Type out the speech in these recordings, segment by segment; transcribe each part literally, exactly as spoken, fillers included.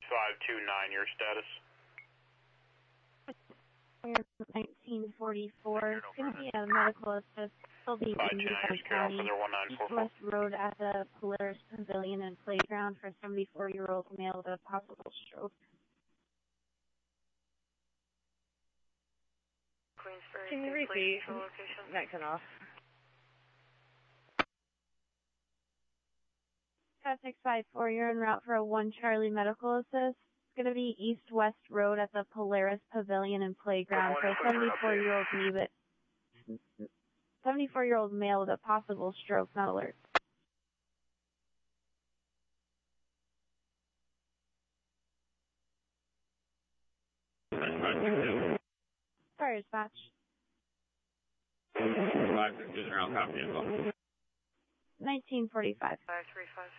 five two nine, your status? nineteen forty-four. It's going to be a medical assist. It'll be in Utah County, East-West Road at the Polaris Pavilion and Playground for seventy-four-year-old male with a possible stroke. Queensbury, can you repeat? That cut off. six five four, you're en route for a one Charlie medical assist. It's going to be East-West Road at the Polaris Pavilion and Playground for a seventy-four-year-old seventy-four-year-old male with a possible stroke, not alert. Sorry, dispatch. nineteen forty-five. five three five.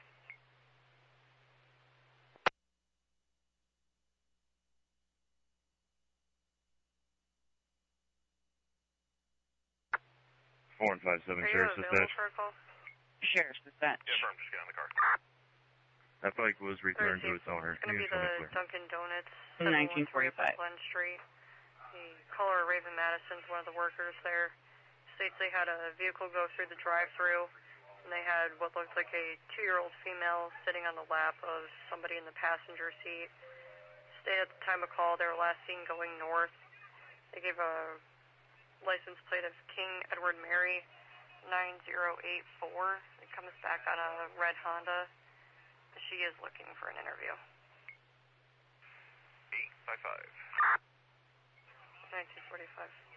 Four and five seven, Sheriff's Dispatch. Sheriff's Dispatch. Yes, sir, I'm just getting in the car. That bike was returned to its owner. It's going to be the Dunkin' Donuts, nineteen forty-five. Glen Street. The caller, Raven Madison's one of the workers there. States they had a vehicle go through the drive-thru, and they had what looked like a two-year-old female sitting on the lap of somebody in the passenger seat. State at the time of call, they were last seen going north. They gave a license plate of King Edward Mary nine zero eight four. It comes back on a red Honda. She is looking for an interview. eight five five. nineteen forty-five.